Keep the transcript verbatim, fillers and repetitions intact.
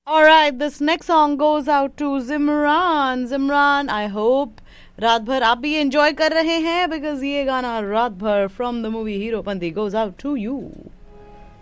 Alright, this next song goes out to Zimran. Zimran, I hope रात भर आप भी एंजॉय कर रहे हैं, बिकॉज ये गाना रात भर from the movie Heropanti goes out to you.